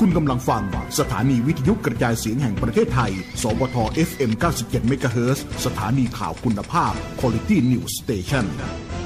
คุณกำลังฟังสถานีวิทยุกระจายเสียงแห่งประเทศไทยสวท FM 97 เมกะเฮิรตซ์สถานีข่าวคุณภาพ Quality News Station